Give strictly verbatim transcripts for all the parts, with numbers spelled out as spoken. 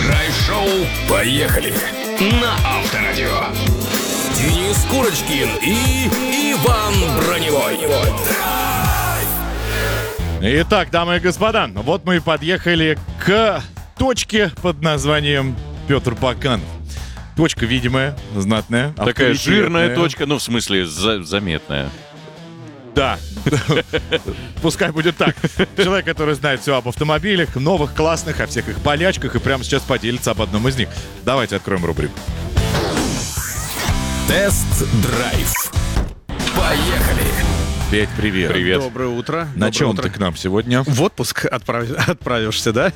Драйв-шоу. Поехали! На Авторадио. Денис Курочкин и Иван Броневой. Итак, дамы и господа, вот мы и подъехали к точке под названием Петр Баканов. Точка видимая, знатная. Такая жирная авторитетная. точка, ну, в смысле, за- заметная. Да. Пускай будет так. Человек, который знает все об автомобилях, новых, классных, о всех их болячках, и прямо сейчас поделится об одном из них. Давайте откроем рубрику. Тест-драйв. Поехали! Петь, привет. Привет. Доброе утро. На Доброе чем утро. ты к нам сегодня? В отпуск отправ- отправишься, да?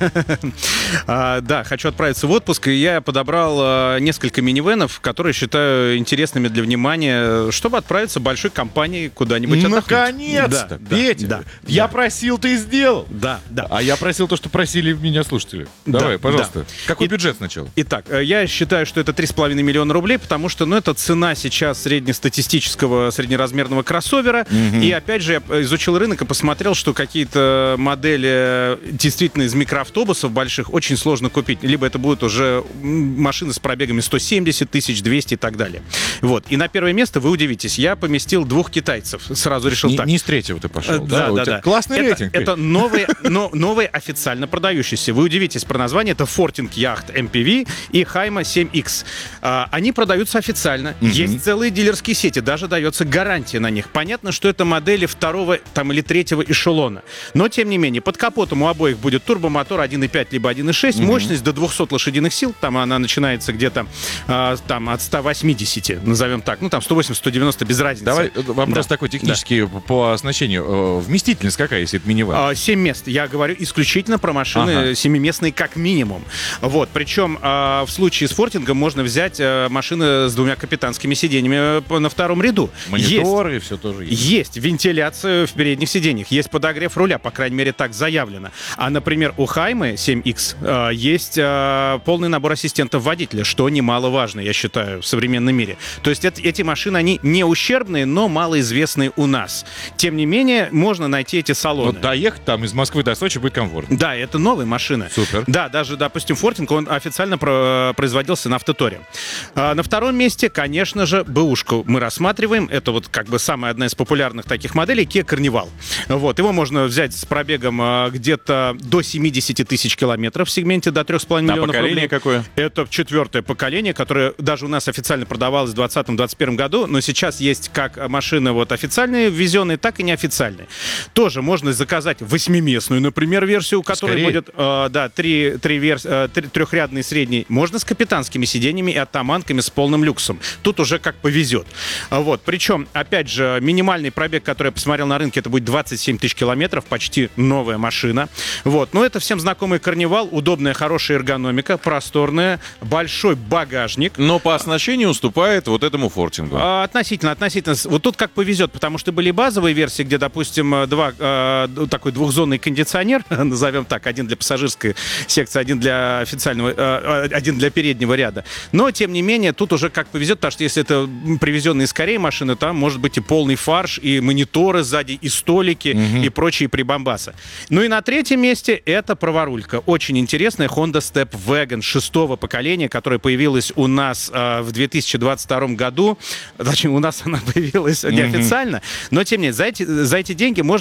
а, да, хочу отправиться в отпуск, и я подобрал а, несколько минивенов, которые считаю интересными для внимания, чтобы отправиться большой компанией куда-нибудь отдохнуть. Наконец-то! Да, Петя, да, я да. просил, ты сделал. Да, да. А я просил то, что просили меня слушатели. Да, Давай, пожалуйста. да. Какой И- бюджет сначала? Итак, э, я считаю, что это три с половиной миллиона рублей, потому что, ну, это цена сейчас среднестатистического, среднеразмерного кроссовера. И, опять же, я изучил рынок и посмотрел, что какие-то модели действительно из микроавтобусов больших очень сложно купить. Либо это будут уже м, машины с пробегами сто семьдесят тысяч, двести и так далее. Вот. И на первое место, вы удивитесь, я поместил двух китайцев. Сразу решил Не, так. не с третьего ты Э, пошел, Да, У да, тебя да. Классный это, рейтинг. Петь. Это новые, но, новые официально продающиеся. Вы удивитесь про название. Это Forting Yacht эм пи ви и Хайма семь икс. А, они продаются официально. Есть целые дилерские сети. Даже дается гарантия на них. Понятно, что это модели второго там, или третьего эшелона. Но, тем не менее, под капотом у обоих будет турбомотор один и пять либо один и шесть. Мощность до двухсот лошадиных сил. Там она начинается где-то а, там, от ста восьмидесяти, назовем так. Ну, там сто восемьдесят - сто девяносто, без разницы. Давай э, вопрос Да. такой технический по- по оснащению. Э, Вместительность какая, если это минивэн? А, Семь мест. Я говорю исключительно про машины Ага. семиместные как минимум. Вот. Причем а, в случае с фортингом можно взять а, машины с двумя капитанскими сиденьями э, по- на втором ряду. Мониторы, все тоже есть. Есть вентиляция в передних сиденьях, есть подогрев руля, по крайней мере, так заявлено. А, например, у Хаймы семь икс э, есть э, полный набор ассистентов водителя, что немаловажно, я считаю, в современном мире. То есть это- эти машины, они не ущербные, но малоизвестные у нас. Тем не менее, можно найти эти салоны. Вот доехать там из Москвы до Сочи будет комфортно. Да, это новые машины. Супер. Да, даже, допустим, Фортинг, он официально про- производился на Автоторе. А, на втором месте, конечно же, бэушку мы рассматриваем. Это вот как бы самая одна из популярных таких моделей, Kia Carnival. Вот, его можно взять с пробегом а, где-то до семидесяти тысяч километров в сегменте до трёх с половиной А миллионов поколение рублей. какое? Это четвертое поколение, которое даже у нас официально продавалось в двадцатом - двадцать первом году, но сейчас есть как машины вот официальные ввезенные, так и неофициальные. Тоже можно заказать восьмиместную, например, версию, у которой Скорее. будет э, да, три, три верс- э, три- трехрядный средний. Можно с капитанскими сиденьями и оттаманками с полным люксом. Тут уже как повезет. А Вот. Причем, опять же, минимальный пробег, который я посмотрел на рынке, это будет двадцать семь тысяч километров, почти новая машина. Вот. Но это всем знакомый Карнивал, удобная, хорошая эргономика, просторная, большой багажник. Но по оснащению уступает вот этому фортингу. А, Относительно, относительно. Вот тут как повезет, потому что были базовые версии, где, допустим, э, два, э, такой двухзонный кондиционер, назовем так, один для пассажирской секции, один для официального, э, э, один для переднего ряда. Но, тем не менее, тут уже как повезет, потому что если это м, привезенные из Кореи машины, там может быть и полный фарш, и мониторы сзади, и столики, и прочие прибамбасы. Ну и на третьем месте это праворулька. Очень интересная Honda Step Wagon шестого поколения, которая появилась у нас э, в две тысячи двадцать втором году. Точнее, у нас она появилась неофициально, но тем не менее, за эти, за эти деньги можно